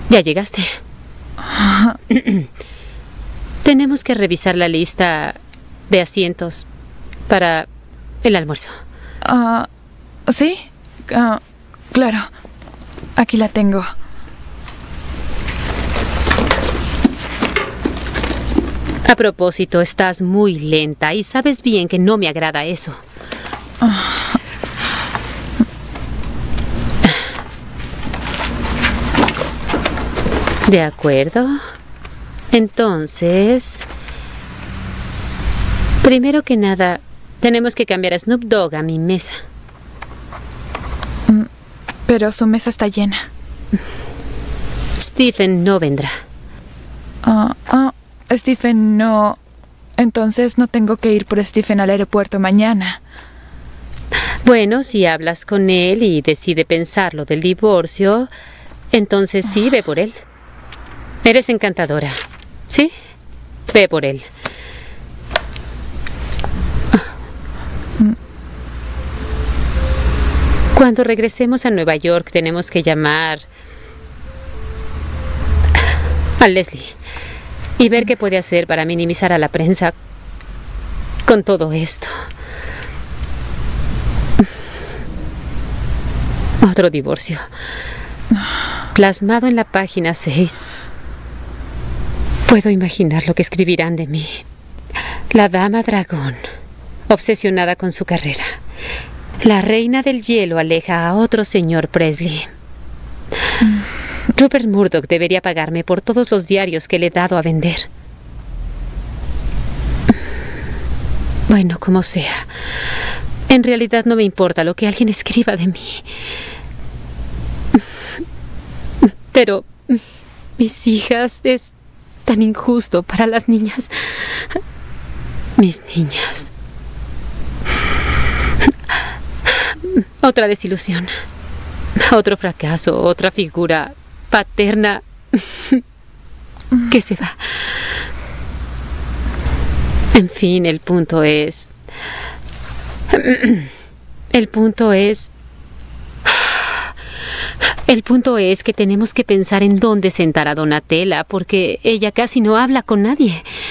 Ya llegaste. Tenemos que revisar la lista de asientos para el almuerzo. ¿Sí? Claro. Aquí la tengo. A propósito, estás muy lenta y sabes bien que no me agrada eso. De acuerdo. Entonces, primero que nada, tenemos que cambiar a Snoop Dogg a mi mesa. Pero su mesa está llena. Stephen no vendrá. Stephen no... Entonces no tengo que ir por Stephen al aeropuerto mañana. Bueno, si hablas con él y decide pensar lo del divorcio, entonces sí, ve por él. Eres encantadora. ¿Sí? Ve por él. Cuando regresemos a Nueva York, tenemos que llamar a Leslie y ver qué puede hacer para minimizar a la prensa con todo esto. Otro divorcio. Plasmado en la página 6. Puedo imaginar lo que escribirán de mí. La dama dragón, obsesionada con su carrera. La reina del hielo aleja a otro señor Presley. Rupert Murdoch debería pagarme por todos los diarios que le he dado a vender. Bueno, como sea. En realidad no me importa lo que alguien escriba de mí. Pero mis hijas, es tan injusto para las niñas. Mis niñas. Otra desilusión. Otro fracaso, otra figura paterna que se va. En fin, el punto es que tenemos que pensar en dónde sentar a Donatella, porque ella casi no habla con nadie.